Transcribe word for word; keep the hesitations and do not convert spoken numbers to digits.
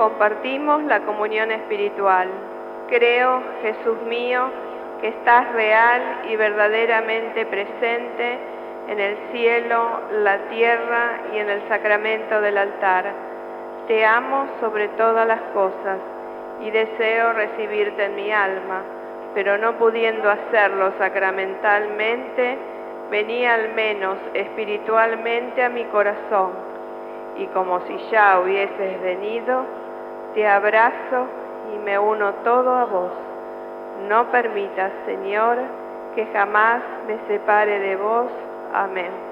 compartimos la comunión espiritual. Creo, Jesús mío, que estás real y verdaderamente presente en el cielo, la tierra y en el sacramento del altar. Te amo sobre todas las cosas y deseo recibirte en mi alma, pero no pudiendo hacerlo sacramentalmente, vení al menos espiritualmente a mi corazón, y como si ya hubieses venido, te abrazo y me uno todo a vos. No permitas, Señor, que jamás me separe de vos. Amén.